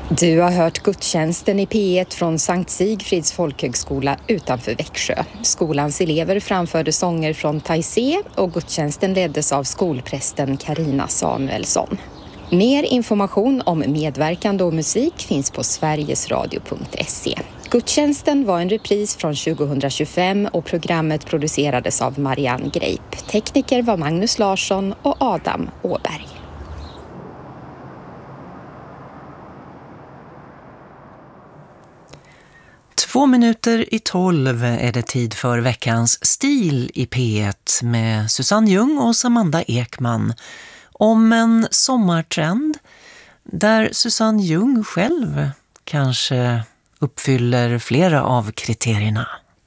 Du har hört gudstjänsten i P1 från Sankt Sigfrids folkhögskola utanför Växjö. Skolans elever framförde sånger från Taizé och gudstjänsten leddes av skolprästen Carina Samuelsson. Mer information om medverkande och musik finns på sverigesradio.se. Gudstjänsten var en repris från 2025 och programmet producerades av Marianne Greip. Tekniker var Magnus Larsson och Adam Åberg. Två minuter i 12 är det tid för veckans Stil i P1 med Susanne Ljung och Samanda Ekman om en sommartrend där Susanne Ljung själv kanske uppfyller flera av kriterierna.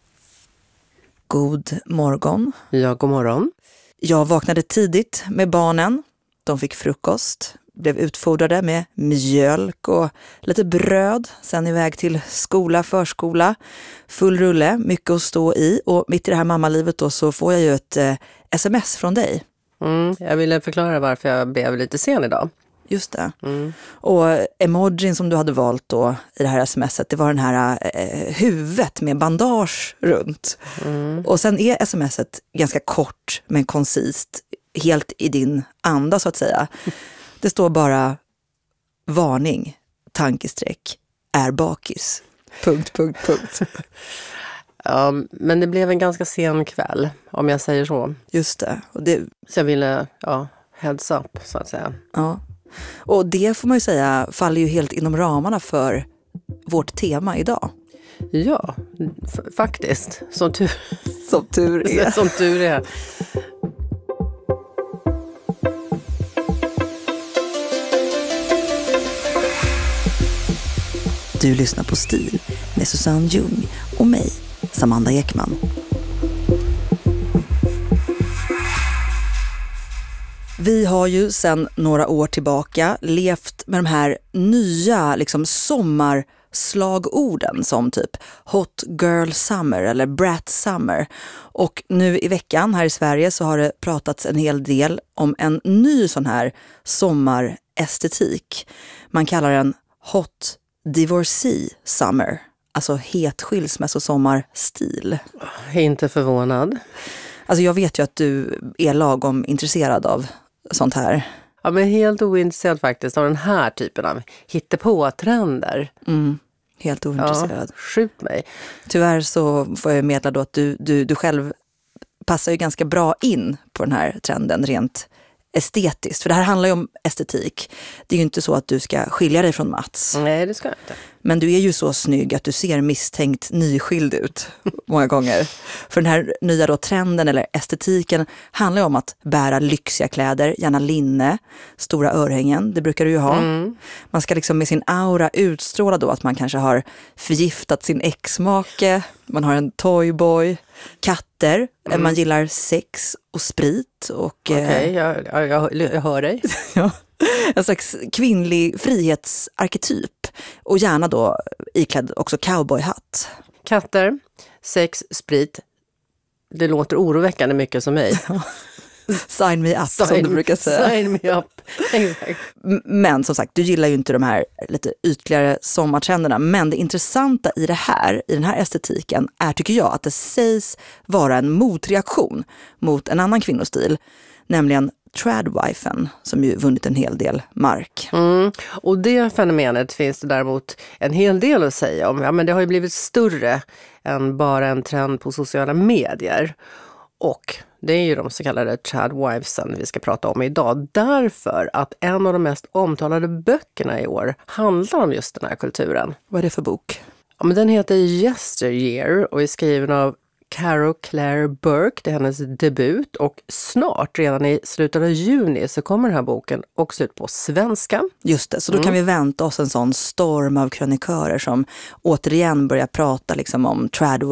God morgon. Ja, god morgon. Jag vaknade tidigt med barnen. De fick frukost, blev utfodrade med mjölk och lite bröd. Sen iväg till skola, förskola. Full rulle, mycket att stå i. Och mitt i det här mammalivet då så får jag ju ett sms från dig. Jag ville förklara varför jag blev lite sen idag. Just det. Och emojin som du hade valt då i det här smset, det var den här huvudet med bandage runt. Och sen är smset ganska kort men koncist, helt i din anda så att säga. Det står bara varning, tankestreck, är bakis. ... Ja, men det blev en ganska sen kväll, om jag säger så. Just det. Så jag ville, heads up, så att säga. Ja. Och det får man ju säga faller ju helt inom ramarna för vårt tema idag. Ja, faktiskt. Som tur är. Som tur är. Du lyssnar på Stil med Susanne Ljung och mig, Samanda Ekman. Vi har ju sedan några år tillbaka levt med de här nya sommarslagorden som typ Hot Girl Summer eller Brat Summer. Och nu i veckan här i Sverige så har det pratats en hel del om en ny sån här sommarestetik. Man kallar den Hot Divorcee Summer, alltså het skilsmässosommarstil. Inte förvånad. Alltså jag vet ju att du är lagom intresserad av sånt här. Ja, men helt ointresserad faktiskt av den här typen av hittepå-trender. Helt ointresserad. Ja, skjut mig. Tyvärr så får jag meddela då att du själv passar ju ganska bra in på den här trenden rent estetiskt. För det här handlar ju om estetik. Det är ju inte så att du ska skilja dig från Mats. Nej, det ska jag inte. Men du är ju så snygg att du ser misstänkt nyskild ut många gånger. För den här nya då trenden eller estetiken handlar ju om att bära lyxiga kläder, gärna linne, stora örhängen, det brukar du ju ha. Man ska med sin aura utstråla då att man kanske har förgiftat sin exmake, man har en toyboy, katter, man gillar sex och sprit. Okej, jag hör dig. Ja. En slags kvinnlig frihetsarketyp och gärna då iklädd också cowboyhatt. Katter, sex, sprit. Det låter oroväckande mycket som mig. Sign me up, som du brukar säga. Sign me up. Exakt. Men som sagt, du gillar ju inte de här lite ytligare sommartrenderna. Men det intressanta i den här estetiken är, tycker jag, att det sägs vara en motreaktion mot en annan kvinnostil. Nämligen tradwifen, som ju vunnit en hel del mark. Och det fenomenet finns det däremot en hel del att säga om. Ja, men det har ju blivit större än bara en trend på sociala medier. Och det är ju de så kallade tradwivesen vi ska prata om idag. Därför att en av de mest omtalade böckerna i år handlar om just den här kulturen. Vad är det för bok? Ja, men den heter Yesteryear och är skriven av Carol Claire Burke, det är hennes debut, och snart, redan i slutet av juni, så kommer den här boken också ut på svenska. Just det, så då kan vi vänta oss en sån storm av krönikörer som återigen börjar prata om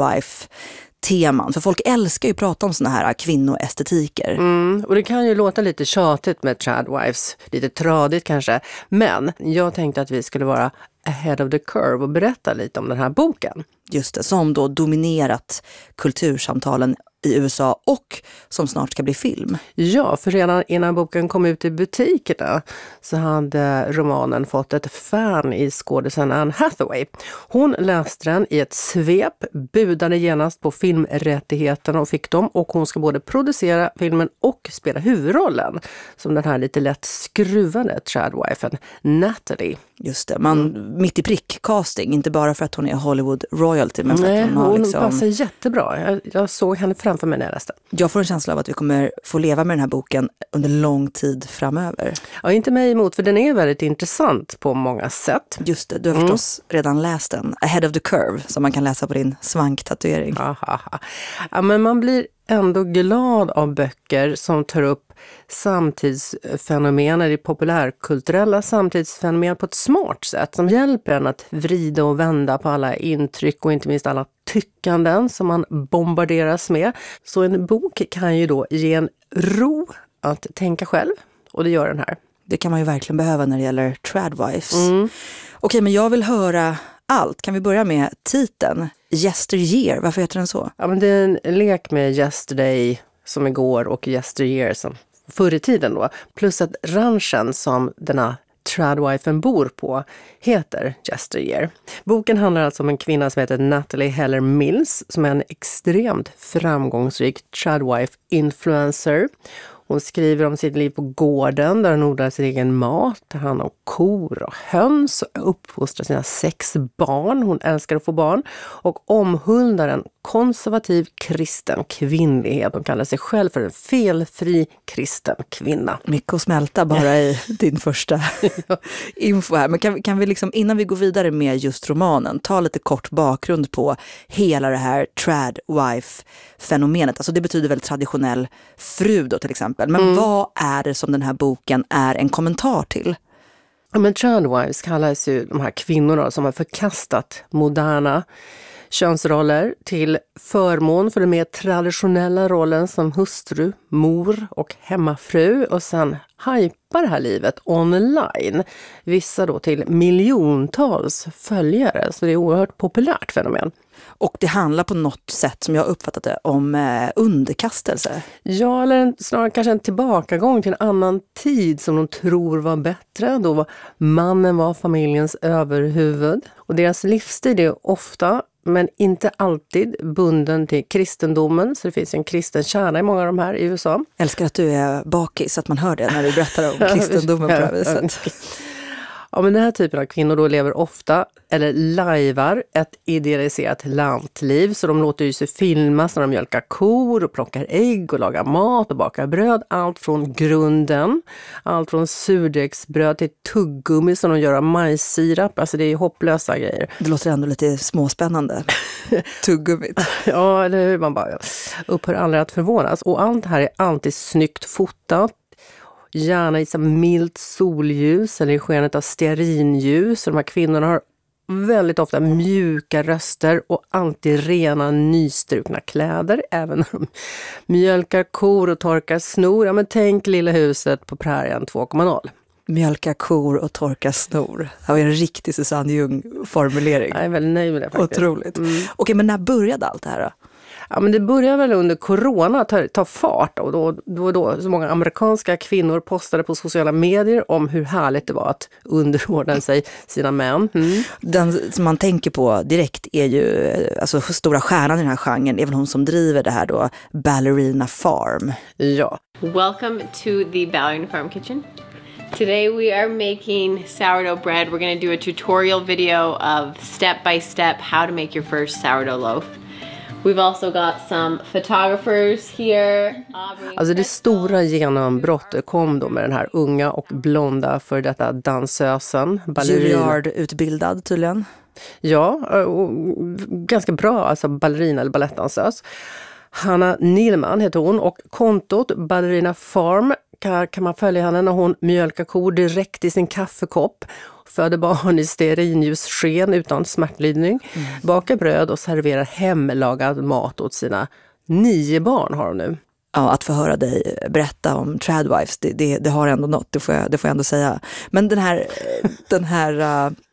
tradwife-teman. För folk älskar ju att prata om såna här kvinnoestetiker. Och det kan ju låta lite tjatigt med tradwives, lite tradigt kanske, men jag tänkte att vi skulle vara ahead of the curve och berätta lite om den här boken. Just det, som då dominerat kultursamtalen i USA och som snart ska bli film. Ja, för redan innan boken kom ut i butikerna så hade romanen fått ett fan i skådespelaren Anne Hathaway. Hon läste den i ett svep, budade genast på filmrättigheterna och fick dem, och hon ska både producera filmen och spela huvudrollen som den här lite lätt skruvade tradwifen Natalie. Just det, mitt i prick casting, inte bara för att hon är Hollywood royalty, men för att hon har liksom... passar jättebra. Jag såg henne framför mig när jag läste. Jag får en känsla av att vi kommer få leva med den här boken under lång tid framöver. Ja, inte mig emot, för den är väldigt intressant på många sätt. Just det, du har förstås redan läst den. Ahead of the curve, som man kan läsa på din svanktatuering. Ja, men man blir ändå glad av böcker som tar upp samtidsfenomen, eller populärkulturella samtidsfenomen på ett smart sätt, som hjälper en att vrida och vända på alla intryck och inte minst alla tyckanden som man bombarderas med. Så en bok kan ju då ge en ro att tänka själv, och det gör den här. Det kan man ju verkligen behöva när det gäller tradwives. Okej, men jag vill höra allt. Kan vi börja med titeln? Yesteryear, varför heter den så? Ja, men det är en lek med yesterday som igår och yesteryear som förr i tiden då. Plus att ranchen som denna tradwifen bor på heter Yesteryear. Boken handlar alltså om en kvinna som heter Natalie Heller Mills, som är en extremt framgångsrik tradwife-influencer. Hon skriver om sitt liv på gården där hon odlar sin egen mat, tar hand om kor och höns och uppfostrar sina 6 barn. Hon älskar att få barn och omhuldar en konservativ kristen kvinnlighet. Hon kallar sig själv för en felfri kristen kvinna. Mycket att smälta bara i din första info här. Men kan vi liksom, innan vi går vidare med just romanen, ta lite kort bakgrund på hela det här tradwife-fenomenet. Alltså det betyder väl traditionell fru då till exempel. Men vad är det som den här boken är en kommentar till? Ja, men tradwives kallas ju de här kvinnorna som har förkastat moderna könsroller till förmån för den mer traditionella rollen som hustru, mor och hemmafru, och sen hypar det här livet online. Vissa då till miljontals följare, så det är ett oerhört populärt fenomen. Och det handlar på något sätt, som jag uppfattat det, om underkastelse. Ja, eller snarare kanske en tillbakagång till en annan tid som de tror var bättre. Då var mannen var familjens överhuvud. Och deras livsstil är ofta, men inte alltid, bunden till kristendomen. Så det finns en kristen kärna i många av de här i USA. Jag älskar att du är bakis, att man hör det när du berättar om kristendomen på det här viset. Ja, men den här typen av kvinnor då lever ofta, eller lajvar, ett idealiserat lantliv. Så de låter ju sig filmas när de mjölkar kor och plockar ägg och lagar mat och bakar bröd. Allt från grunden, allt från surdegsbröd till tuggummi som de gör av majssirap. Alltså det är hopplösa grejer. Det låter ändå lite småspännande. Tuggummit. Ja, eller hur, man bara upphör aldrig att förvånas. Och allt här är alltid snyggt fotat. Gärna i så milt solljus eller i skenet av stearinljus. De här kvinnorna har väldigt ofta mjuka röster och alltid rena nystrukna kläder. Även när de mjölkar kor och torkar snor. Ja, men tänk Lilla huset på prärien 2.0. Mjölka kor och torka snor. Det var en riktig Susanne Ljung-formulering. Jag är väldigt nöjd med det faktiskt. Otroligt. Okej, men när började allt det här då? Ja, men det började väl under corona ta fart, och då så många amerikanska kvinnor postade på sociala medier om hur härligt det var att underordna sig sina män. Den som man tänker på direkt är ju, alltså stora stjärnan i den här genren är väl hon som driver det här då, Ballerina Farm. Ja. Welcome to the Ballerina Farm kitchen. Today we are making sourdough bread. We're going to do a tutorial video of step by step how to make your first sourdough loaf. We've also got some photographers here. Alltså det stora genombrottet kom då med den här unga och blonda för detta dansösen. Juilliard-utbildad tydligen. Ja, och ganska bra, alltså ballerina eller ballettdansös. Hanna Nilman heter hon, och kontot Ballerina Farm kan man följa henne när hon mjölkar kor direkt i sin kaffekopp. Föder barn i stearinljussken utan smärtlidning. Bakar bröd och serverar hemlagad mat åt sina 9 barn har hon nu. Ja, att få höra dig berätta om tradwives, det har ändå något, det får jag ändå säga. Men den här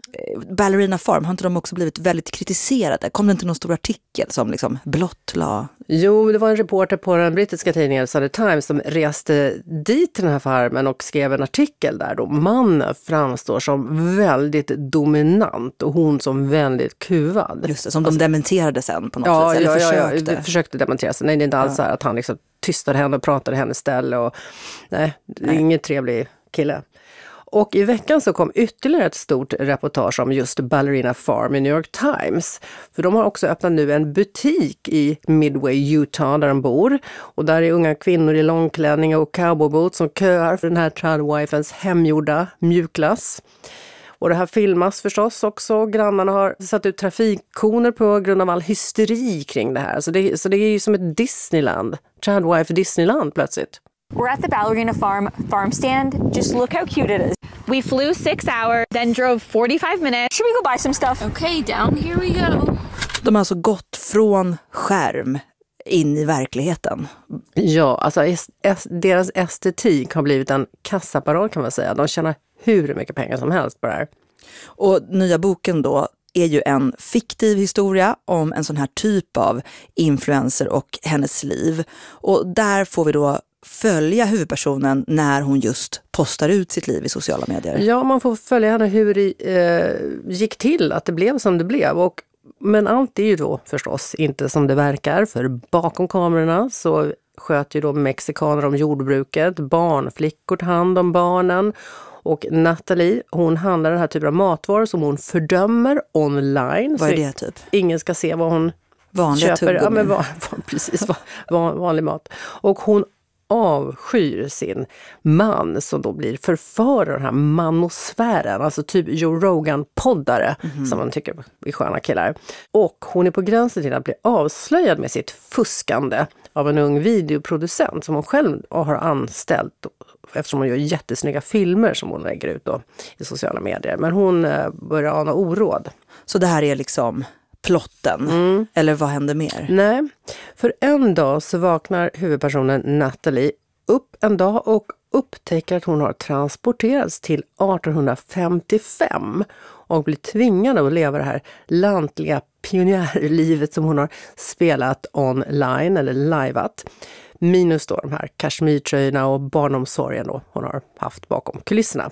Ballerina Farm, har inte de också blivit väldigt kritiserade? Kom det inte någon stor artikel som liksom blottlade? Jo, det var en reporter på den brittiska tidningen Sunday Times som reste dit till den här farmen och skrev en artikel där då mannen framstår som väldigt dominant och hon som väldigt kuvad. Just det, som de dementerade sen på något sätt. Eller försökte dementera sig. Nej, det är inte alls så här att han liksom tystade henne och pratade henne ställe. Och, nej, det är ingen trevlig kille. Och i veckan så kom ytterligare ett stort reportage om just Ballerina Farm i New York Times. För de har också öppnat nu en butik i Midway, Utah, där de bor. Och där är unga kvinnor i långklänning och cowboyboots som köar för den här tradwifens hemgjorda mjukglass. Och det här filmas förstås också. Grannarna har satt ut trafikkoner på grund av all hysteri kring det här. Så det är ju som ett Disneyland. Tradwife Disneyland plötsligt. We're at the Ballerina farm stand. Just look how cute it is. We flew 6 hours, then drove 45 minutes. Should we go buy some stuff? Okay, down here we go. De har alltså gått från skärm in i verkligheten. Ja, alltså deras estetik har blivit en kassaapparat kan man säga. De tjänar hur mycket pengar som helst på det här. Och nya boken då är ju en fiktiv historia om en sån här typ av influencer och hennes liv. Och där får vi då följa huvudpersonen när hon just postar ut sitt liv i sociala medier. Ja, man får följa henne hur det gick till att det blev som det blev. Men allt är ju då förstås inte som det verkar, för bakom kamerorna så sköter ju då mexikaner om jordbruket, barnflickor tar hand om barnen. Och Natalie, hon handlar den här typen av matvaror som hon fördömer online. Vad är det typ? Ingen ska se vad hon vanliga köper. Ja, men precis. Vanlig mat. Och hon avskyr sin man som då blir förförare av den här manosfären, alltså typ Joe Rogan-poddare som man tycker är sköna killar. Och hon är på gränsen till att bli avslöjad med sitt fuskande av en ung videoproducent som hon själv har anställt eftersom hon gör jättesnygga filmer som hon lägger ut då i sociala medier. Men hon börjar ana oråd. Så det här är liksom plotten? Eller vad händer mer? Nej, för en dag så vaknar huvudpersonen Natalie upp en dag och upptäcker att hon har transporterats till 1855 och blir tvingad att leva det här lantliga pionjärlivet som hon har spelat online eller liveat. Minus då de här kashmirtröjorna och barnomsorgen då hon har haft bakom kulisserna.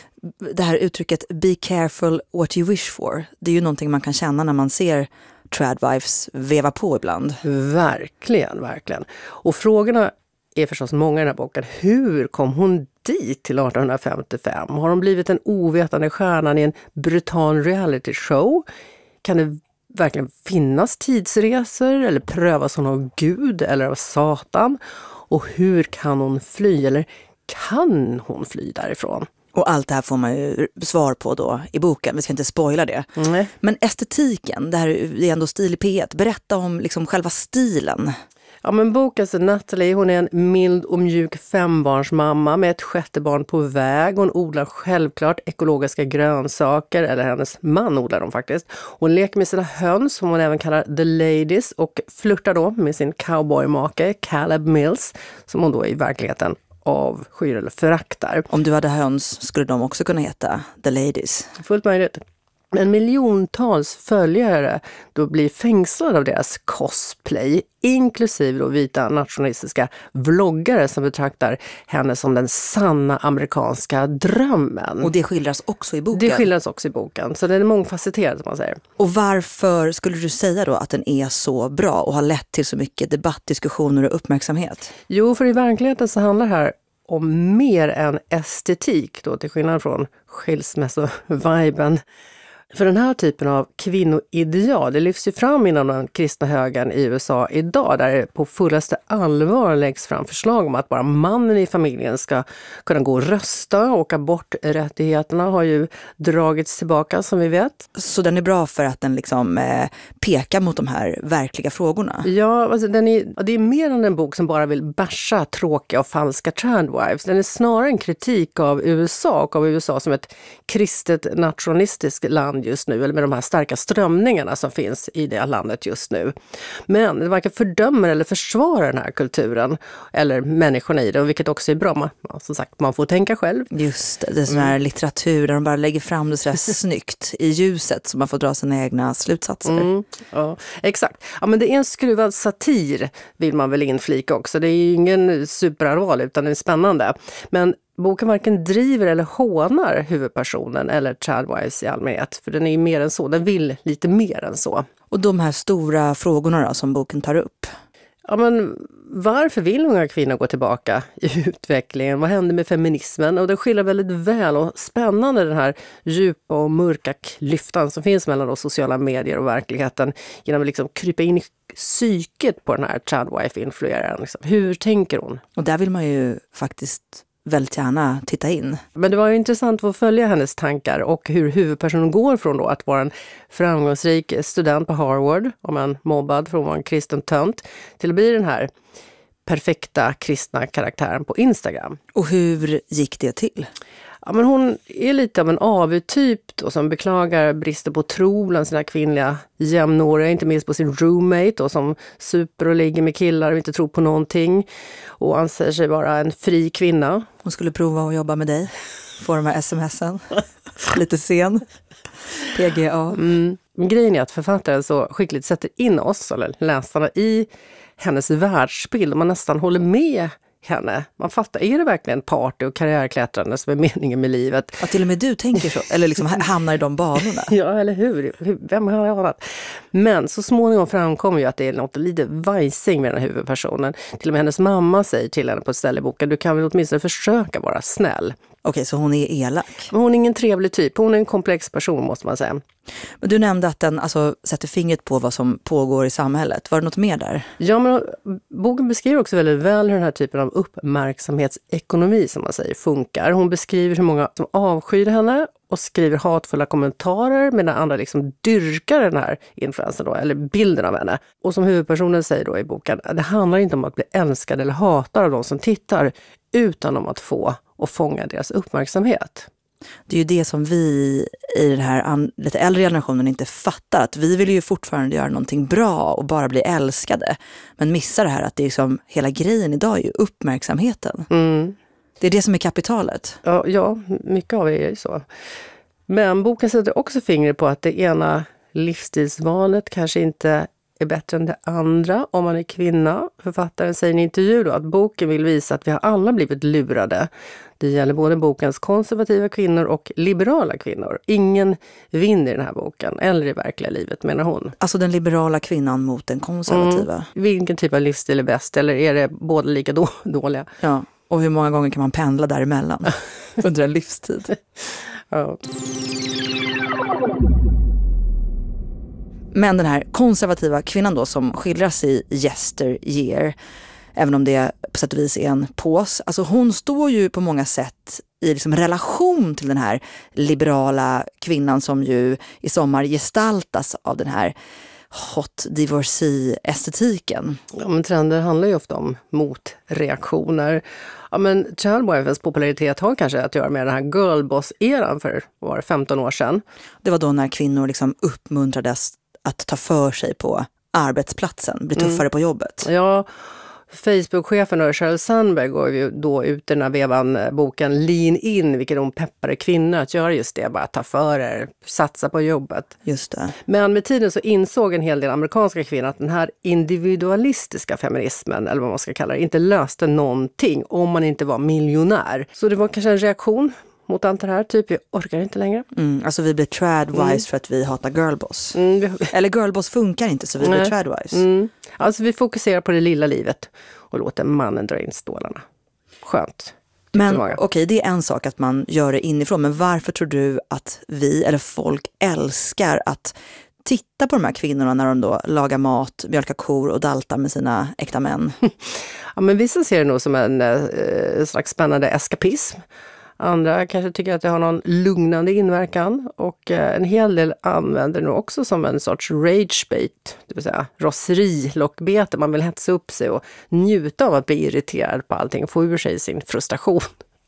Det här uttrycket be careful what you wish for, det är ju någonting man kan känna när man ser tradwives veva på ibland. Verkligen, verkligen. Och frågorna är förstås många i den här boken. Hur kom hon dit till 1855? Har hon blivit en ovetande stjärnan i en brutal reality show? Kan det verkligen finnas tidsresor eller prövas hon av Gud eller av Satan? Och hur kan hon fly eller kan hon fly därifrån? Och allt det här får man ju svar på då i boken. Vi ska inte spoila det. Nej. Men estetiken, det här är ändå stil i P1. Berätta om liksom själva stilen. Ja, men boken så Natalie, hon är en mild och mjuk 5-barnsmamma med ett 6:e barn på väg. Hon odlar självklart ekologiska grönsaker, eller hennes man odlar dem faktiskt. Hon leker med sina höns som hon även kallar The Ladies och flirtar då med sin cowboymake Caleb Mills som hon då i verkligheten avskyr eller föraktar. Om du hade höns skulle de också kunna heta The Ladies. Fullt möjligt. Men miljontals följare då blir fängslade av deras cosplay, inklusive då vita nationalistiska vloggare som betraktar henne som den sanna amerikanska drömmen. Och det skildras också i boken? Det skildras också i boken, så den är mångfacetterad som man säger. Och varför skulle du säga då att den är så bra och har lett till så mycket debatt, diskussioner och uppmärksamhet? Jo, för i verkligheten så handlar det här om mer än estetik då, till skillnad från skilsmässoviben. För den här typen av kvinnoideal, det lyfts ju fram inom den kristna högern i USA idag, där det på fullaste allvar läggs fram förslag om att bara mannen i familjen ska kunna gå och rösta, och aborträttigheterna har ju dragits tillbaka som vi vet. Så den är bra för att den liksom pekar mot de här verkliga frågorna? Ja, alltså det är mer än en bok som bara vill basha tråkiga och falska tradwives. Den är snarare en kritik av USA och av USA som ett kristet nationalistiskt land land just nu, eller med de här starka strömningarna som finns i det landet just nu. Men det varken fördömer eller försvarar den här kulturen eller människorna i det, vilket också är bra. Som sagt, man får tänka själv. Just det är sån här litteratur där de bara lägger fram det sådär snyggt i ljuset så man får dra sina egna slutsatser. Ja, exakt. Ja, men det är en skruvad satir, vill man väl inflika också. Det är ju ingen superallvarlig utan det är spännande. Men boken varken driver eller hånar huvudpersonen eller Tradwives i allmänhet. För den är ju mer än så, den vill lite mer än så. Och de här stora frågorna då, som boken tar upp? Ja, men varför vill unga kvinnor gå tillbaka i utvecklingen? Vad händer med feminismen? Och det skiljer väldigt väl och spännande den här djupa och mörka klyftan som finns mellan de sociala medier och verkligheten genom att liksom krypa in i psyket på den här Tradwife-influeraren. Liksom. Hur tänker hon? Och där vill man ju faktiskt väldigt gärna titta in. Men det var ju intressant att följa hennes tankar och hur huvudpersonen går från då att vara en framgångsrik student på Harvard, om en mobbad från att vara en kristen tönt, till att bli den här perfekta kristna karaktären på Instagram. Och hur gick det till? Ja, men hon är lite av en AV-typ då, som beklagar brister på tro bland sina kvinnliga jämnåriga, inte minst på sin roommate och som super och ligger med killar och inte tror på någonting och anser sig vara en fri kvinna. Hon skulle prova att jobba med dig, få de här sms'en, lite sen, PGA. Men grejen är att författaren så skickligt sätter in oss, eller läsarna, i hennes världsbild och man nästan håller med henne. Man fattar, är det verkligen party och karriärklättrande som är meningen med livet? Ja, till och med du tänker så, eller liksom hamnar i de banorna. Ja, eller hur? Vem har jag anat? Men så småningom framkommer ju att det är något lite vajsing med den här huvudpersonen. Till och med hennes mamma säger till henne på ett ställe i boken, du kan väl åtminstone försöka vara snäll. Okej, så hon är elak. Men hon är ingen trevlig typ. Hon är en komplex person, måste man säga. Men du nämnde att den alltså sätter fingret på vad som pågår i samhället. Var det något mer där? Ja, men boken beskriver också väldigt väl hur den här typen av uppmärksamhetsekonomi, som man säger, funkar. Hon beskriver hur många som avskyr henne och skriver hatfulla kommentarer medan andra liksom dyrkar den här influensen då, eller bilden av henne. Och som huvudpersonen säger då i boken, det handlar inte om att bli älskad eller hatad av de som tittar, utan om att få och fånga deras uppmärksamhet. Det är ju det som vi i den här lite äldre generationen inte fattar. Att vi vill ju fortfarande göra någonting bra och bara bli älskade. Men missar det här att det är liksom, hela grejen idag är ju uppmärksamheten. Det är det som är kapitalet. Ja, mycket av det är ju så. Men boken sätter också fingret på att det ena livsstilsvalet kanske inte är bättre än det andra om man är kvinna. Författaren säger i en intervju då att boken vill visa att vi har alla blivit lurade. Det gäller både bokens konservativa kvinnor och liberala kvinnor. Ingen vinner i den här boken, eller i verkliga livet, menar hon. Alltså den liberala kvinnan mot den konservativa. Vilken typ av livsstil är bäst, eller är det båda lika dåliga? Ja, och hur många gånger kan man pendla däremellan under en livstid? Ja. Men den här konservativa kvinnan då som skildras i Yesteryear, även om det på sätt och vis är en pås, alltså hon står ju på många sätt i liksom relation till den här liberala kvinnan som ju i sommar gestaltas av den här hot divorcee-estetiken. Ja, men trender handlar ju ofta om motreaktioner. Ja, men Tradwifes popularitet har kanske att göra med den här girlboss-eran för 15 år sedan. Det var då när kvinnor liksom uppmuntrades att ta för sig på arbetsplatsen, bli tuffare på jobbet. Ja, Facebook-chefen Sheryl Sandberg går ju då ut i den här vevan boken Lean In, vilket de peppade kvinnor att göra just det, bara ta för er, satsa på jobbet. Just det. Men med tiden så insåg en hel del amerikanska kvinnor att den här individualistiska feminismen, eller vad man ska kalla det, inte löste någonting om man inte var miljonär. Så det var kanske en reaktion mot allt det här, typ vi orkar inte längre. Alltså vi blir tradwives för att vi hatar girlboss. Eller girlboss funkar inte så vi blir tradwives. Alltså vi fokuserar på det lilla livet och låter mannen dra in stålarna. Skönt. Men okej, det är en sak att man gör det inifrån. Men varför tror du att vi eller folk älskar att titta på de här kvinnorna när de då lagar mat, mjölkar kor och daltar med sina äkta män? Ja, men vissa ser det nog som en slags spännande eskapism. Andra kanske tycker att det har någon lugnande inverkan och en hel del använder det nog också som en sorts ragebait, det vill säga rosserilockbete. Man vill hetsa upp sig och njuta av att bli irriterad på allting och få ur sig sin frustration.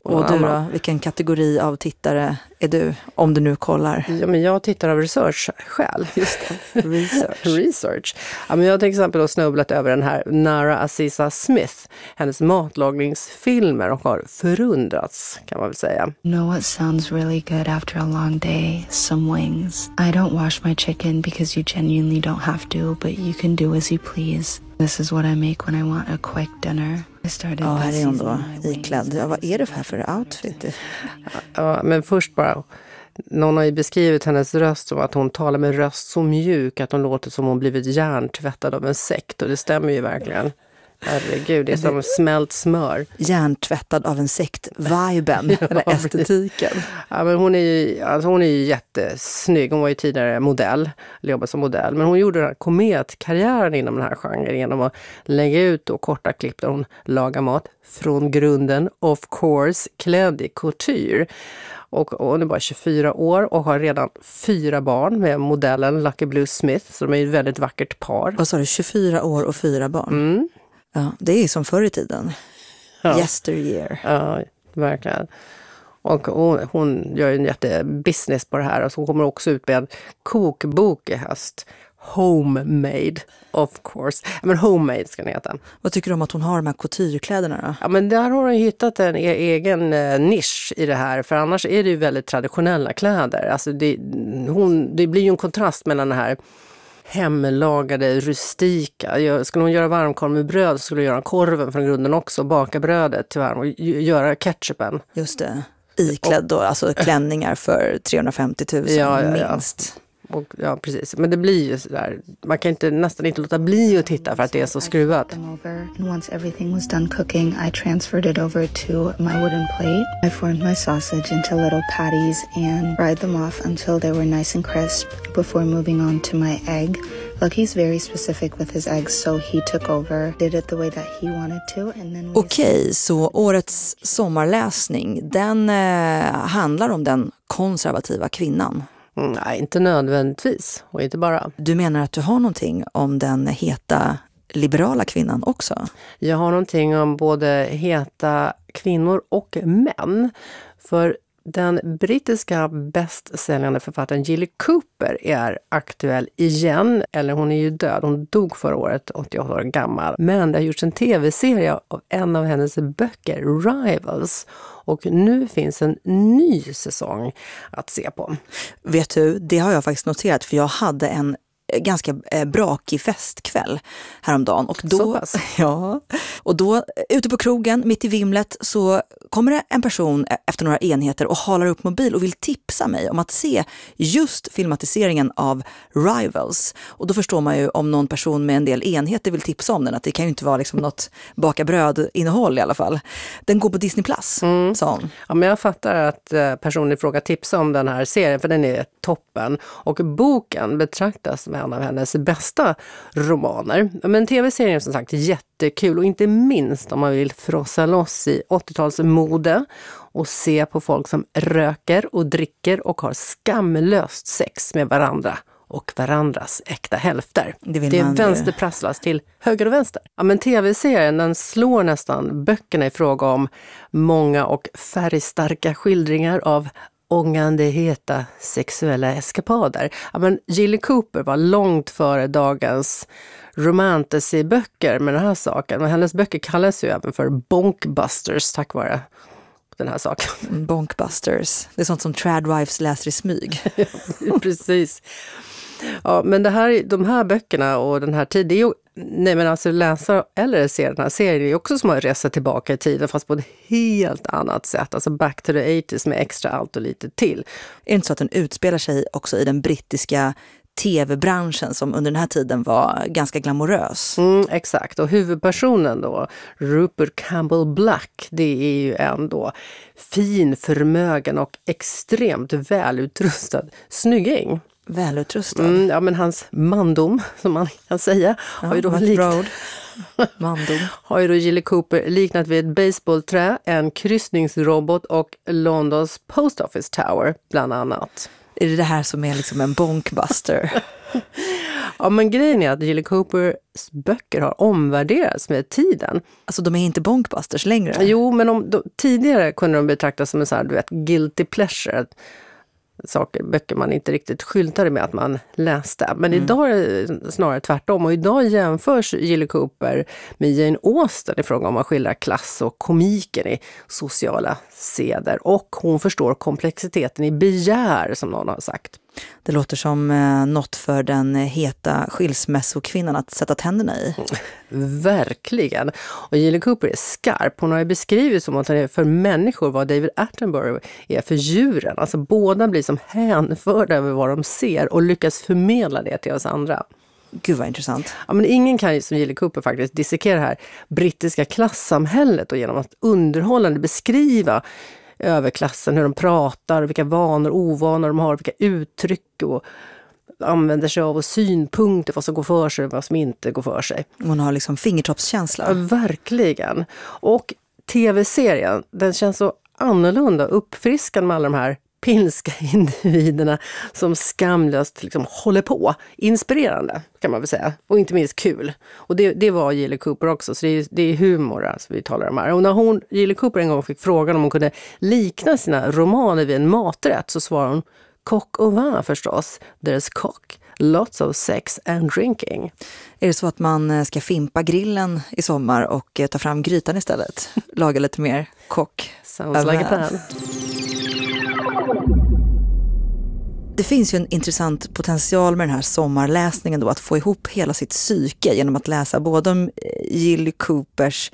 Och du då, vilken kategori av tittare är du, om du nu kollar? Ja, men jag tittar av research själv. Just det, research. Ja, men jag har till exempel då snubblat över den här Nara Aziza Smith, hennes matlagningsfilmer, och har förundrats, kan man väl säga. Know what sounds really good after a long day? Some wings. I don't wash my chicken because you genuinely don't have to, but you can do as you please. This is what I make when I want a quick dinner. Ja, här är hon då iklädd. Ja, vad är det för outfit? Ja, men först bara, någon har ju beskrivit hennes röst som att hon talar med röst så mjuk att hon låter som hon blivit hjärntvättad av en sekt, och det stämmer ju verkligen. Herregud, det är som smält smör. Hjärntvättad av en sekt-viben, eller estetiken. Ja, men hon är ju jättesnygg. Hon var ju tidigare modell, jobbade som modell. Men hon gjorde den här kometkarriären inom den här genren genom att lägga ut och korta klipp där hon lagar mat från grunden, of course, klädd i couture. Och hon är bara 24 år och har redan 4 barn med modellen Lucky Blue Smith. Så de är ett väldigt vackert par. Vad sa du, 24 år och 4 barn? Mm. Ja, det är som förr i tiden. Ja. Yesteryear. Ja, verkligen. Och hon gör en jättebusiness på det här. Och så kommer också ut med en kokbok i höst. Homemade, of course. Men homemade ska den heta. Vad tycker du om att hon har de här couturekläderna då? Ja, men där har hon hittat en egen nisch i det här. För annars är det ju väldigt traditionella kläder. Alltså det blir ju en kontrast mellan det här hemlagade, rustika. Skulle hon göra varmkorv med bröd så skulle hon göra korven från grunden också. Baka brödet till varm och göra ketchupen. Just det. Iklädd då, alltså klänningar för 350 000 minst. Ja, precis. Men det blir ju sådär. Man kan nästan inte låta bli att titta för att det är så skruvat. And once everything was done cooking, I transferred it over to my wooden plate. I formed my sausage into little patties and fried them off until they were nice and crisp before moving on to my egg. Lucky's very specific with his eggs, so he took over, did it the way that he wanted to. And then Okej, så årets sommarläsning, den handlar om den konservativa kvinnan. Nej, inte nödvändigtvis. Och inte bara. Du menar att du har någonting om den heta liberala kvinnan också? Jag har någonting om både heta kvinnor och män. För den brittiska bästsäljande författaren Gilly Cooper är aktuell igen. Eller hon är ju död. Hon dog förra året, 88 år gammal. Men det har gjorts en tv-serie av en av hennes böcker, Rivals. Och nu finns en ny säsong att se på. Vet du, det har jag faktiskt noterat, för jag hade en ganska brakig festkväll häromdagen. Och då, och då ute på krogen, mitt i vimlet, så kommer det en person efter några enheter och håller upp mobil och vill tipsa mig om att se just filmatiseringen av Rivals. Och då förstår man ju om någon person med en del enheter vill tipsa om den, att det kan ju inte vara liksom något baka bröd-innehåll i alla fall. Den går på Disney+, sa hon. Ja, men jag fattar att personen i fråga tipsar om den här serien, för den är toppen. Och boken betraktas som en av hennes bästa romaner. Men tv-serien är som sagt jättekul, och inte minst om man vill frossa loss i 80-talsmode och se på folk som röker och dricker och har skamlöst sex med varandra och varandras äkta hälfter. Det är vänsterprasslas till höger och vänster. Ja, men tv-serien, den slår nästan böckerna i fråga om många och färgstarka skildringar av ångande heta sexuella eskapader. Ja, men Gilly Cooper var långt före dagens romantasy-böcker med den här saken. Men hennes böcker kallas ju även för bonkbusters tack vare den här saken. Bonkbusters. Det är sånt som tradwives läser i smyg. Precis. Ja, men de här böckerna och den här tiden, det är ju, nej men alltså läsa eller se den här serien är också som att resa tillbaka i tiden, fast på ett helt annat sätt. Alltså back to the 80s med extra allt och lite till. Är det inte så att den utspelar sig också i den brittiska tv-branschen som under den här tiden var ganska glamorös? Exakt, och huvudpersonen då, Rupert Campbell Black, det är ju ändå fin, förmögen och extremt välutrustad snygging. Välutrustad? Ja, men hans mandom, som man kan säga, har ju då har ju då Gilly Cooper liknat vid ett baseballträ, en kryssningsrobot och Londons Post Office Tower bland annat. Är det här som är liksom en bonkbuster? Ja, men grejen är att Gilly Coopers böcker har omvärderats med tiden. Alltså de är inte bonkbusters längre. Jo, men tidigare kunde de betraktas som en sån här, du vet, guilty pleasure. Böcker man inte riktigt skyltade med att man läste. Men idag är det snarare tvärtom. Och idag jämförs Gilly Cooper med Jane Austen i fråga om att skildra klass och komiken i sociala seder. Och hon förstår komplexiteten i begär, som någon har sagt. Det låter som något för den heta skilsmässokvinnan att sätta tänderna i. Verkligen. Och Gilly Cooper är skarp. Hon har ju beskrivit som att hon är för människor vad David Attenborough är för djuren. Alltså båda blir som hänförda över vad de ser och lyckas förmedla det till oss andra. Gud vad intressant. Ja, men ingen kan ju som Gilly Cooper faktiskt dissekera det här brittiska klassamhället och genom att underhållande beskriva överklassen, hur de pratar, vilka vanor och ovanor de har, vilka uttryck och använder sig av och synpunkter, vad som går för sig och vad som inte går för sig. Hon har liksom fingertoppskänsla. Ja, verkligen. Och tv-serien, den känns så annorlunda, uppfriskande med alla de här pilska individerna som skamlöst liksom håller på. Inspirerande kan man väl säga. Och inte minst kul. Och det var Gilly Cooper också. Så det är humor alltså vi talar om här. Och när Gilly Cooper en gång fick frågan om hon kunde likna sina romaner vid en maträtt så svarade hon coq au vin förstås. There's cock, lots of sex and drinking. Är det så att man ska fimpa grillen i sommar och ta fram grytan istället? Laga lite mer kock. Sounds like a plan. Det finns ju en intressant potential med den här sommarläsningen då, att få ihop hela sitt psyke genom att läsa både om Gilly Coopers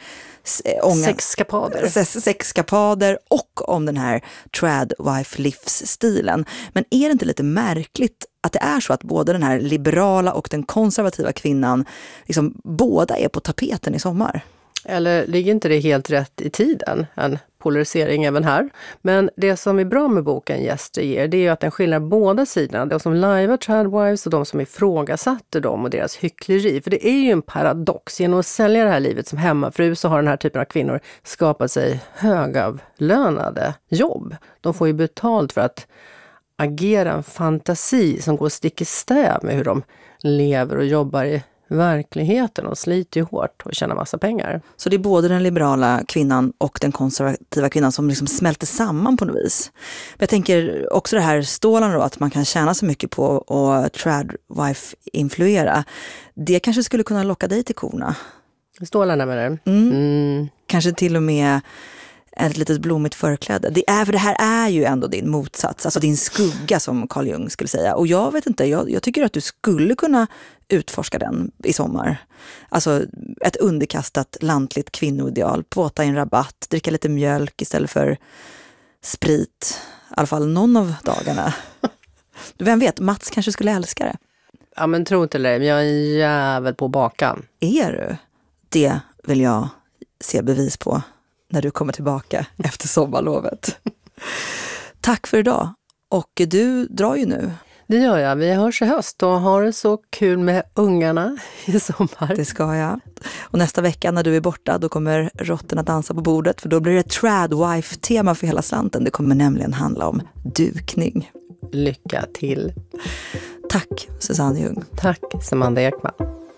sexkapader och om den här tradwife livsstilen. Men är det inte lite märkligt att det är så att både den här liberala och den konservativa kvinnan liksom båda är på tapeten i sommar? Eller ligger inte det helt rätt i tiden? En polarisering även här. Men det som är bra med boken Gäster ger, det är ju att den skiljer båda sidorna. De som lajvar tradwives och de som ifrågasatte dem och deras hyckleri. För det är ju en paradox. Genom att sälja det här livet som hemmafru så har den här typen av kvinnor skapat sig högavlönade jobb. De får ju betalt för att agera en fantasi som går stick i stäv med hur de lever och jobbar i verkligheten och sliter hårt och tjänar massa pengar. Så det är både den liberala kvinnan och den konservativa kvinnan som liksom smälter samman på något vis. Men jag tänker också det här stålarna då, att man kan tjäna så mycket på att tradwife-influera. Det kanske skulle kunna locka dig till korna. Stålarna med det? Kanske till och med ett litet blommigt förkläde. För det här är ju ändå din motsats. Alltså din skugga som Carl Jung skulle säga. Och jag vet inte, jag tycker att du skulle kunna utforska den i sommar. Alltså ett underkastat lantligt kvinnoideal. Påta i en rabatt, dricka lite mjölk istället för sprit. I alla fall någon av dagarna. Vem vet, Mats kanske skulle älska det. Ja men tro inte det, jag är en jävel på bakan. Är du? Det vill jag se bevis på när du kommer tillbaka efter sommarlovet. Tack för idag. Och du drar ju nu. Det gör jag. Vi hörs i höst och har det så kul med ungarna i sommar. Det ska jag. Och nästa vecka när du är borta då kommer råttorna dansa på bordet. För då blir det tradwife-tema för hela slanten. Det kommer nämligen handla om dukning. Lycka till. Tack Susanne Ljung. Tack Samanda Ekman.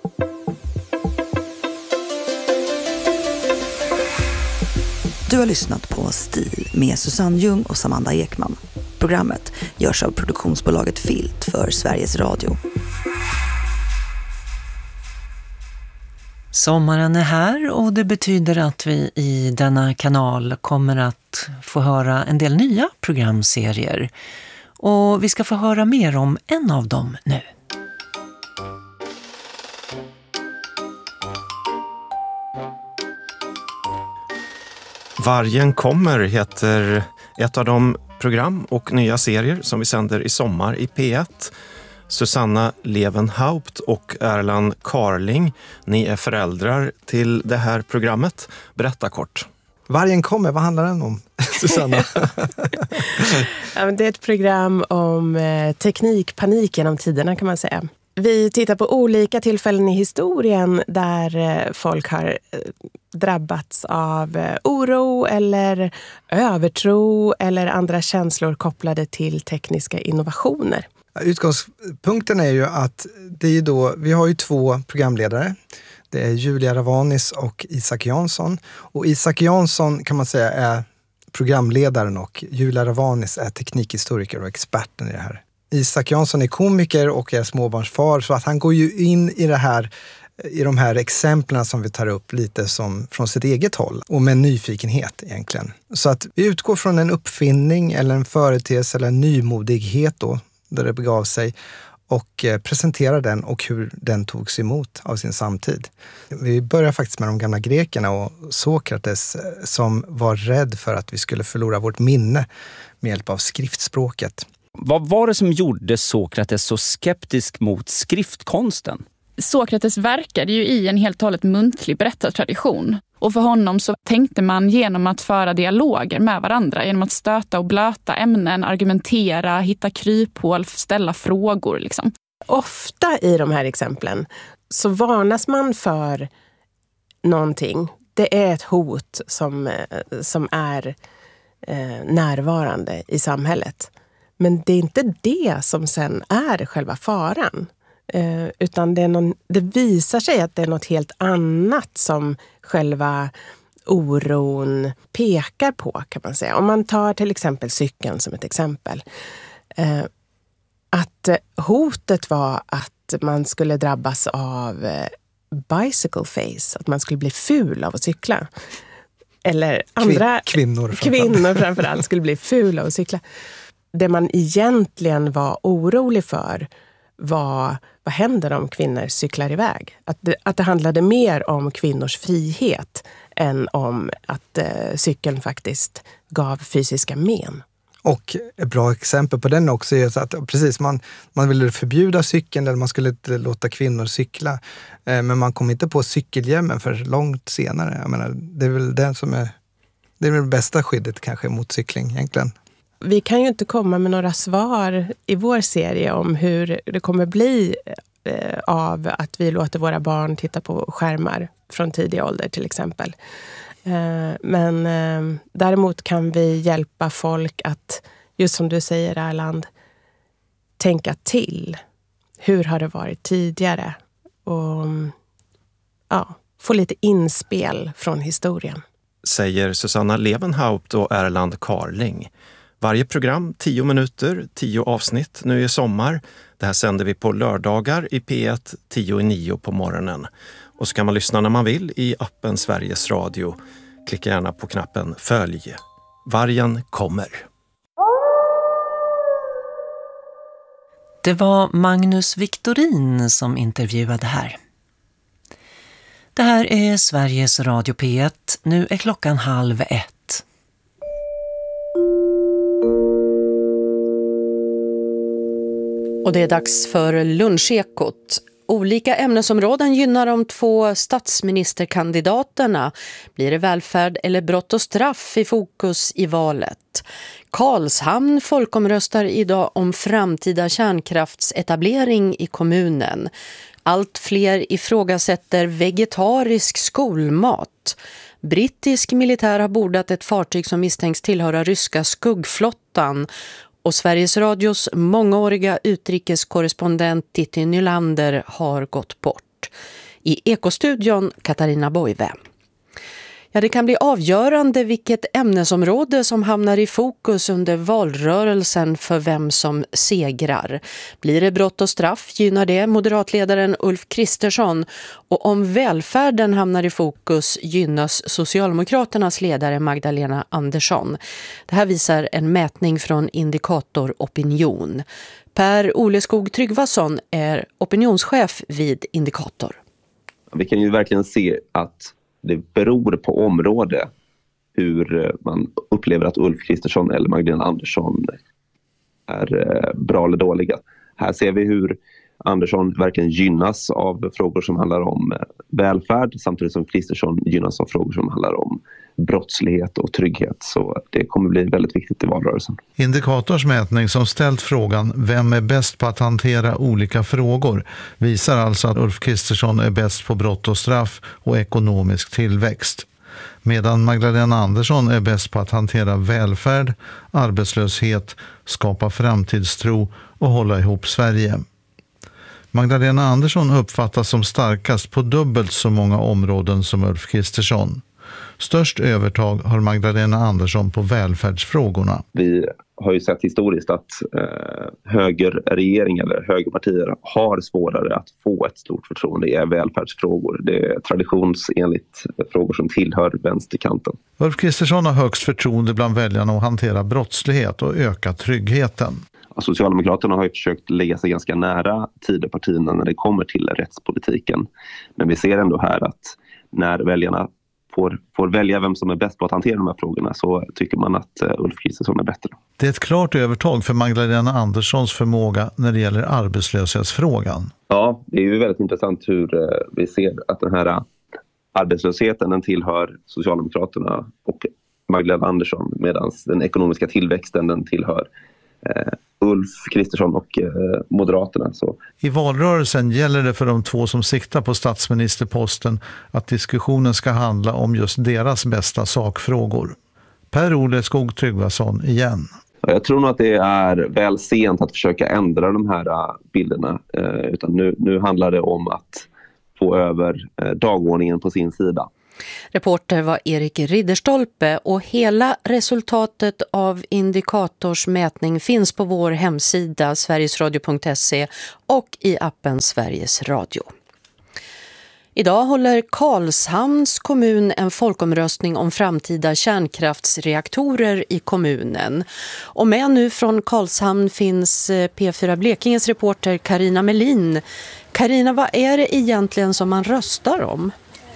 Du har lyssnat på Stil med Susanne Ljung och Samanda Ekman. Programmet görs av produktionsbolaget Filt för Sveriges Radio. Sommaren är här och det betyder att vi i denna kanal kommer att få höra en del nya programserier. Och vi ska få höra mer om en av dem nu. Vargen kommer heter ett av de program och nya serier som vi sänder i sommar i P1. Susanna Levenhaupt och Erland Carling, ni är föräldrar till det här programmet. Berätta kort. Vargen kommer, vad handlar den om, Susanna? Det är ett program om teknikpanik genom tiderna kan man säga. Vi tittar på olika tillfällen i historien där folk har drabbats av oro eller övertro eller andra känslor kopplade till tekniska innovationer. Utgångspunkten är ju att det är då, vi har ju 2 programledare. Det är Julia Ravanis och Isak Jansson. Och Isak Jansson kan man säga är programledaren och Julia Ravanis är teknikhistoriker och experten i det här. Isak Jansson är komiker och är småbarnsfar, så att han går ju in i det här, i de här exemplen som vi tar upp lite som från sitt eget håll och med nyfikenhet egentligen. Så att vi utgår från en uppfinning eller en företeelse eller en nymodighet då, där det begav sig, och presenterar den och hur den togs emot av sin samtid. Vi börjar faktiskt med de gamla grekerna och Sokrates som var rädd för att vi skulle förlora vårt minne med hjälp av skriftspråket. Vad var det som gjorde Sokrates så skeptisk mot skriftkonsten? Sokrates verkade ju i en helt och hållet muntlig berättartradition. Och för honom så tänkte man genom att föra dialoger med varandra, genom att stöta och blöta ämnen, argumentera, hitta kryphål, ställa frågor liksom. Ofta i de här exemplen så varnas man för någonting. Det är ett hot som är närvarande i samhället. Men det är inte det som sen är själva faran. Utan det visar sig att det är något helt annat som själva oron pekar på, kan man säga. Om man tar till exempel cykeln som ett exempel. Att hotet var att man skulle drabbas av bicycle face, att man skulle bli ful av att cykla. Eller andra kvinnor framförallt skulle bli fula av att cykla. Det man egentligen var orolig för var, vad händer om kvinnor cyklar iväg? Att det handlade mer om kvinnors frihet än om att cykeln faktiskt gav fysiska men. Och ett bra exempel på den också är att precis, man ville förbjuda cykeln eller man skulle inte låta kvinnor cykla. Men man kom inte på cykelhjälmen för långt senare. Jag menar, det är väl den som är det bästa skyddet kanske mot cykling egentligen. Vi kan ju inte komma med några svar i vår serie om hur det kommer bli av att vi låter våra barn titta på skärmar från tidig ålder till exempel. Men däremot kan vi hjälpa folk att, just som du säger Erland, tänka till. Hur har det varit tidigare? Och få lite inspel från historien. Säger Susanna Levenhaupt och Erland Carling. Varje program 10 minuter, 10 avsnitt nu i sommar. Det här sänder vi på lördagar i P1 10:09 på morgonen. Och så kan man lyssna när man vill i appen Sveriges Radio. Klicka gärna på knappen Följ. Vargen kommer. Det var Magnus Victorin som intervjuade här. Det här är Sveriges Radio P1. Nu är klockan 12:30. Och det är dags för lunchekot. Olika ämnesområden gynnar de 2 statsministerkandidaterna. Blir det välfärd eller brott och straff i fokus i valet? Karlshamn folkomröstar idag om framtida kärnkraftsetablering i kommunen. Allt fler ifrågasätter vegetarisk skolmat. Brittisk militär har bordat ett fartyg som misstänks tillhöra ryska skuggflottan. Och Sveriges Radios mångåriga utrikeskorrespondent Titti Nylander har gått bort. I Ekostudion Katarina Boive. Ja, det kan bli avgörande vilket ämnesområde som hamnar i fokus under valrörelsen för vem som segrar. Blir det brott och straff gynnar det moderatledaren Ulf Kristersson, och om välfärden hamnar i fokus gynnas Socialdemokraternas ledare Magdalena Andersson. Det här visar en mätning från Indikator Opinion. Per Oleskog Tryggvason är opinionschef vid Indikator. Vi kan ju verkligen se att det beror på område hur man upplever att Ulf Kristersson eller Magdalena Andersson är bra eller dåliga. Här ser vi hur Andersson verkligen gynnas av frågor som handlar om välfärd, samtidigt som Kristersson gynnas av frågor som handlar om brottslighet och trygghet. Så det kommer bli väldigt viktigt i valrörelsen. Indikators mätning som ställt frågan vem är bäst på att hantera olika frågor visar alltså att Ulf Kristersson är bäst på brott och straff och ekonomisk tillväxt. Medan Magdalena Andersson är bäst på att hantera välfärd, arbetslöshet, skapa framtidstro och hålla ihop Sverige. Magdalena Andersson uppfattas som starkast på dubbelt så många områden som Ulf Kristersson. Störst övertag har Magdalena Andersson på välfärdsfrågorna. Vi har ju sett historiskt att högerregeringar eller högerpartier har svårare att få ett stort förtroende i välfärdsfrågor. Det är traditionsenligt frågor som tillhör vänsterkanten. Ulf Kristersson har högst förtroende bland väljarna att hantera brottslighet och öka tryggheten. Socialdemokraterna har ju försökt lägga sig ganska nära Tidöpartierna när det kommer till rättspolitiken. Men vi ser ändå här att när väljarna får välja vem som är bäst på att hantera de här frågorna så tycker man att Ulf Kristersson är bättre. Det är ett klart övertag för Magdalena Anderssons förmåga när det gäller arbetslöshetsfrågan. Ja, det är ju väldigt intressant hur vi ser att den här arbetslösheten den tillhör Socialdemokraterna och Magdalena Andersson medan den ekonomiska tillväxten den tillhör Ulf Kristersson och Moderaterna. Så. I valrörelsen gäller det för de två som siktar på statsministerposten att diskussionen ska handla om just deras bästa sakfrågor. Per-Ole Skog-Tryggvason igen. Jag tror nog att det är väl sent att försöka ändra de här bilderna. Utan nu handlar det om att få över dagordningen på sin sida. Reporter var Erik Ridderstolpe och hela resultatet av Indikators mätning finns på vår hemsida sverigesradio.se och i appen Sveriges Radio. Idag håller Karlshamns kommun en folkomröstning om framtida kärnkraftsreaktorer i kommunen. Och med nu från Karlshamn finns P4 Blekinges reporter Carina Melin. Carina, vad är det egentligen som man röstar om?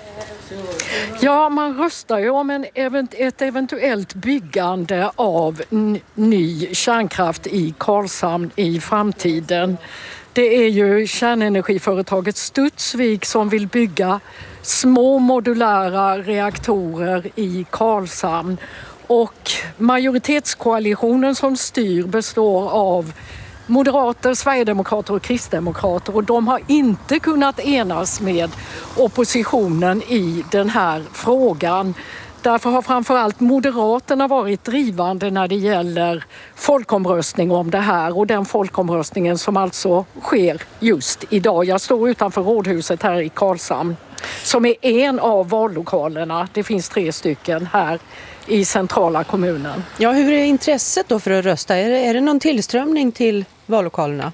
Ja, man röstar ju om ett eventuellt byggande av ny kärnkraft i Karlshamn i framtiden. Det är ju kärnenergiföretaget Studsvik som vill bygga små modulära reaktorer i Karlshamn. Och majoritetskoalitionen som styr består av moderater, sverigedemokrater och kristdemokrater och de har inte kunnat enas med oppositionen i den här frågan. Därför har framförallt Moderaterna varit drivande när det gäller folkomröstning om det här och den folkomröstningen som alltså sker just idag. Jag står utanför rådhuset här i Karlshamn som är en av vallokalerna. Det finns 3 stycken här i centrala kommunen. Ja, hur är intresset då för att rösta? Är det någon tillströmning till vallokalerna?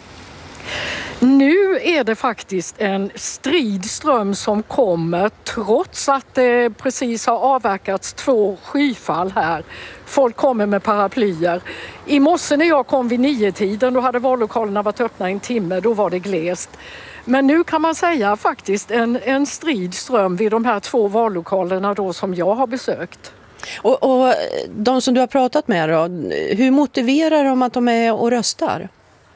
Nu är det faktiskt en stridström som kommer trots att det precis har avverkats 2 skyfall här. Folk kommer med paraplyer. I morse när jag kom vid 9-tiden då hade vallokalerna varit öppna en timme, då var det glest. Men nu kan man säga faktiskt en stridström vid de här 2 vallokalerna då som jag har besökt. Och de som du har pratat med då, hur motiverar de att de är och röstar?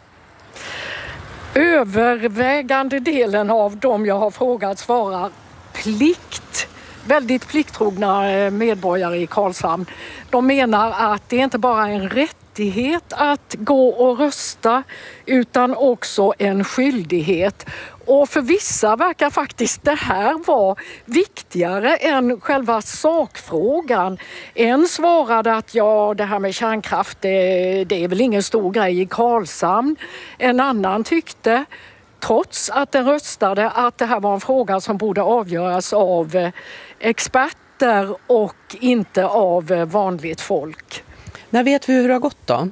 Övervägande delen av dem jag har frågat svarar plikt. Väldigt plikttrogna medborgare i Karlshamn. De menar att det inte bara är en rättighet att gå och rösta utan också en skyldighet. Och för vissa verkar faktiskt det här vara viktigare än själva sakfrågan. En svarade att ja, det här med kärnkraft det är väl ingen stor grej i Karlshamn. En annan tyckte, trots att den röstade, att det här var en fråga som borde avgöras av experter och inte av vanligt folk. När vet vi hur det har gått då?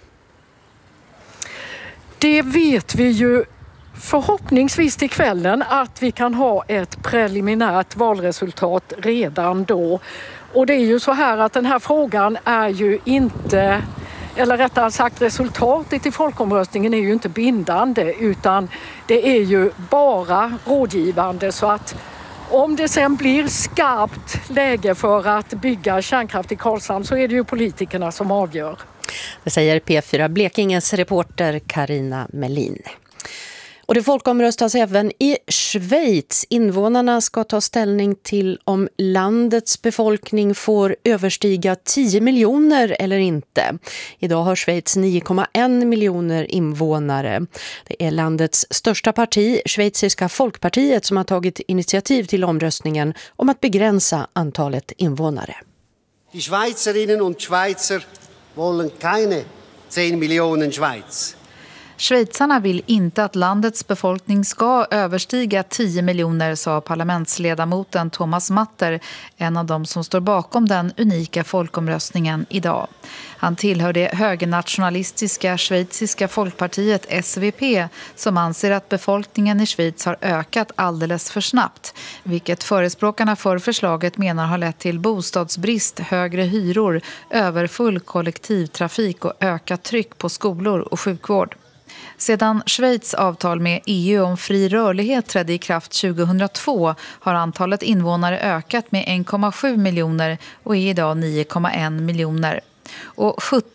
Det vet vi ju förhoppningsvis till kvällen att vi kan ha ett preliminärt valresultat redan då. Och det är ju så här att den här frågan är ju inte, eller rättare sagt resultatet i folkomröstningen är ju inte bindande utan det är ju bara rådgivande så att om det sen blir skarpt läge för att bygga kärnkraft i Karlshamn så är det ju politikerna som avgör. Det säger P4 Blekinges reporter Carina Melin. Och det folkomröstas även i Schweiz. Invånarna ska ta ställning till om landets befolkning får överstiga 10 miljoner eller inte. Idag har Schweiz 9,1 miljoner invånare. Det är landets största parti, Schweiziska Folkpartiet, som har tagit initiativ till omröstningen om att begränsa antalet invånare. Die Schweizerinnen und Schweizer wollen keine 10 Millionen Schweiz. Schweizarna vill inte att landets befolkning ska överstiga 10 miljoner, sa parlamentsledamoten Thomas Matter, en av dem som står bakom den unika folkomröstningen idag. Han tillhör det högernationalistiska schweiziska folkpartiet SVP, som anser att befolkningen i Schweiz har ökat alldeles för snabbt, vilket förespråkarna för förslaget menar har lett till bostadsbrist, högre hyror, överfull kollektivtrafik och ökat tryck på skolor och sjukvård. Sedan Schweiz avtal med EU om fri rörlighet trädde i kraft 2002 har antalet invånare ökat med 1,7 miljoner och är idag 9,1 miljoner. Och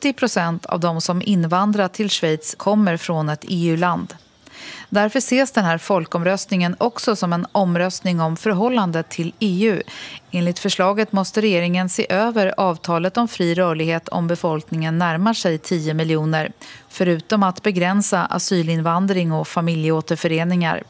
70% av de som invandrar till Schweiz kommer från ett EU-land. Därför ses den här folkomröstningen också som en omröstning om förhållandet till EU. Enligt förslaget måste regeringen se över avtalet om fri rörlighet om befolkningen närmar sig 10 miljoner, förutom att begränsa asylinvandring och familjeåterföreningar.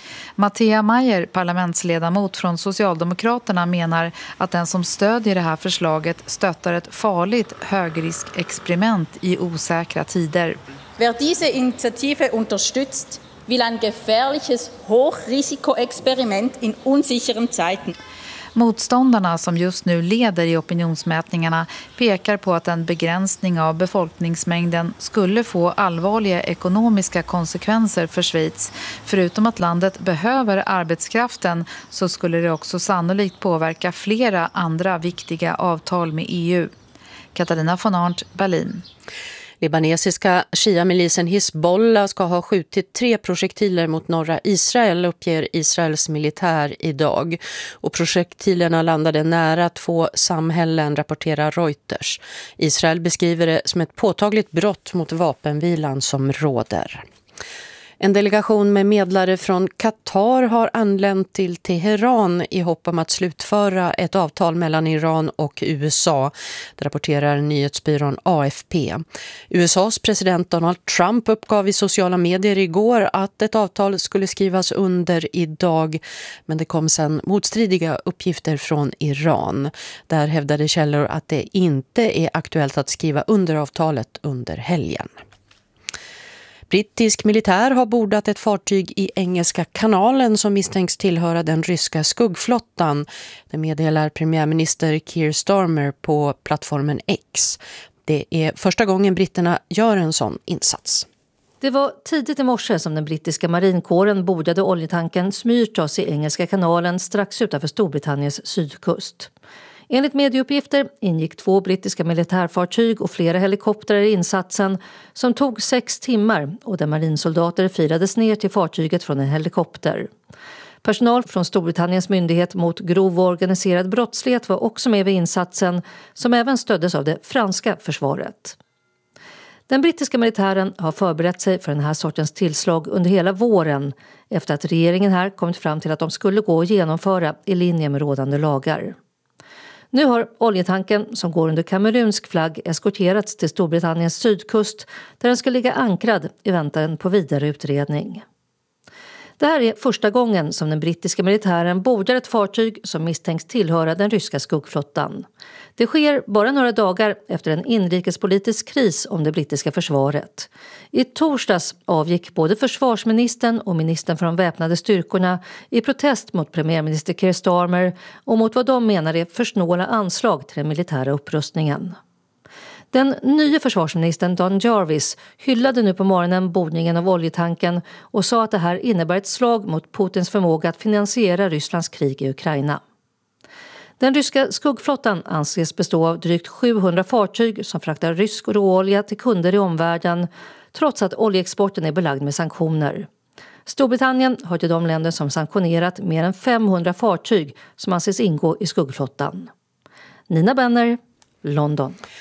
Mattia Mayer, parlamentsledamot från Socialdemokraterna, menar att den som stödjer det här förslaget stöttar ett farligt högriskexperiment i osäkra tider. Wer diese Initiative unterstützt, will ein gefährliches Hochrisikoexperiment in unsicheren Zeiten. Motståndarna, som just nu leder i opinionsmätningarna, pekar på att en begränsning av befolkningsmängden skulle få allvarliga ekonomiska konsekvenser för Schweiz. Förutom att landet behöver arbetskraften så skulle det också sannolikt påverka flera andra viktiga avtal med EU. Katarina von Arndt, Berlin. Libanesiska Shia-milisen Hizbollah ska ha skjutit 3 projektiler mot norra Israel, uppger Israels militär idag. Och projektilerna landade nära 2 samhällen, rapporterar Reuters. Israel beskriver det som ett påtagligt brott mot vapenvilan som råder. En delegation med medlare från Qatar har anlänt till Teheran i hopp om att slutföra ett avtal mellan Iran och USA. Det rapporterar nyhetsbyrån AFP. USAs president Donald Trump uppgav i sociala medier igår att ett avtal skulle skrivas under idag, men det kom sedan motstridiga uppgifter från Iran. Där hävdade källor att det inte är aktuellt att skriva under avtalet under helgen. Brittisk militär har bordat ett fartyg i Engelska kanalen som misstänks tillhöra den ryska skuggflottan. Det meddelar premiärminister Keir Starmer på plattformen X. Det är första gången britterna gör en sån insats. Det var tidigt i morse som den brittiska marinkåren bordade oljetanken Smyrtos i Engelska kanalen strax utanför Storbritanniens sydkust. Enligt medieuppgifter ingick 2 brittiska militärfartyg och flera helikoptrar i insatsen som tog 6 timmar och där marinsoldater firades ner till fartyget från en helikopter. Personal från Storbritanniens myndighet mot grov och organiserad brottslighet var också med vid insatsen, som även stöddes av det franska försvaret. Den brittiska militären har förberett sig för den här sortens tillslag under hela våren efter att regeringen här kommit fram till att de skulle gå och genomföra i linje med rådande lagar. Nu har oljetanken som går under kamerunsk flagg eskorterats till Storbritanniens sydkust där den ska ligga ankrad i väntan på vidare utredning. Det här är första gången som den brittiska militären bordar ett fartyg som misstänks tillhöra den ryska skuggflottan. Det sker bara några dagar efter en inrikespolitisk kris om det brittiska försvaret. I torsdags avgick både försvarsministern och ministern för de väpnade styrkorna i protest mot premiärminister Keir Starmer och mot vad de menar är för snåla anslag till den militära upprustningen. Den nya försvarsministern Don Jarvis hyllade nu på morgonen bordningen av oljetanken och sa att det här innebär ett slag mot Putins förmåga att finansiera Rysslands krig i Ukraina. Den ryska skuggflottan anses bestå av drygt 700 fartyg som fraktar rysk råolja till kunder i omvärlden, trots att oljeexporten är belagd med sanktioner. Storbritannien hör till de länder som sanktionerat mer än 500 fartyg som anses ingå i skuggflottan. Nina Benner, London.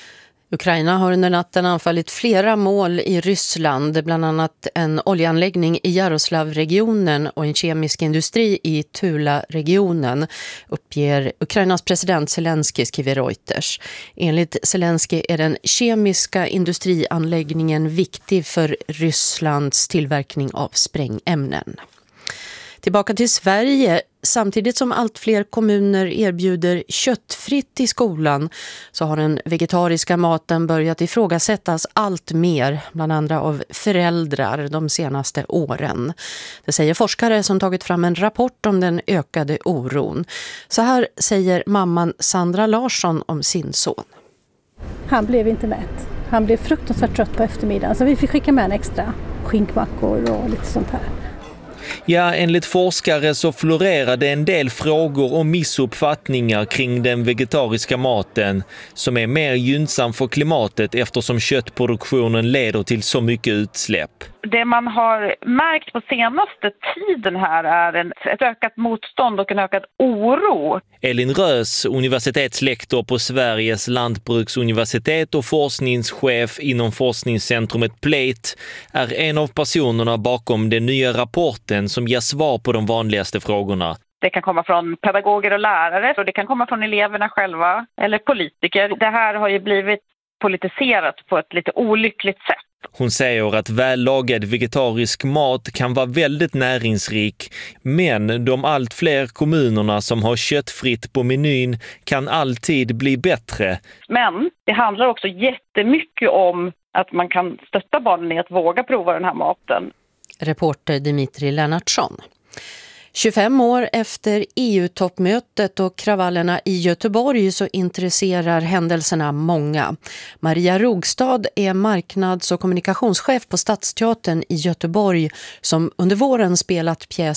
Ukraina har under natten anfallit flera mål i Ryssland, bland annat en oljeanläggning i Jaroslavregionen och en kemisk industri i Tula-regionen, uppger Ukrainas president Zelensky, skriver Reuters. Enligt Zelensky är den kemiska industrianläggningen viktig för Rysslands tillverkning av sprängämnen. Tillbaka till Sverige. Samtidigt som allt fler kommuner erbjuder köttfritt i skolan så har den vegetariska maten börjat ifrågasättas allt mer, bland andra av föräldrar de senaste åren. Det säger forskare som tagit fram en rapport om den ökade oron. Så här säger mamman Sandra Larsson om sin son. Han blev inte mätt. Han blev fruktansvärt trött på eftermiddagen, så vi fick skicka med en extra skinkmackor och lite sånt här. Ja, enligt forskare så florerade en del frågor och missuppfattningar kring den vegetariska maten som är mer gynnsam för klimatet eftersom köttproduktionen leder till så mycket utsläpp. Det man har märkt på senaste tiden här är ett ökat motstånd och en ökad oro. Elin Rös, universitetslektor på Sveriges lantbruksuniversitet och forskningschef inom forskningscentrumet Plate, är en av personerna bakom den nya rapporten som ger svar på de vanligaste frågorna. Det kan komma från pedagoger och lärare och det kan komma från eleverna själva eller politiker. Det här har ju blivit politiserat på ett lite olyckligt sätt. Hon säger att vällagad vegetarisk mat kan vara väldigt näringsrik, men de allt fler kommunerna som har köttfritt på menyn kan alltid bli bättre. Men det handlar också jättemycket om att man kan stötta barnen i att våga prova den här maten. Reporter Dimitri Lennartsson. 25 år efter EU-toppmötet och kravallerna i Göteborg så intresserar händelserna många. Maria Rogstad är marknads- och kommunikationschef på Stadsteatern i Göteborg som under våren spelat pjäsen